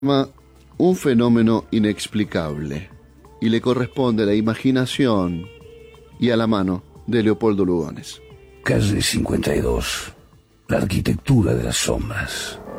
llama Un fenómeno inexplicable y le corresponde a la imaginación y a la mano de Leopoldo Lugones. Calle 52. La arquitectura de las sombras.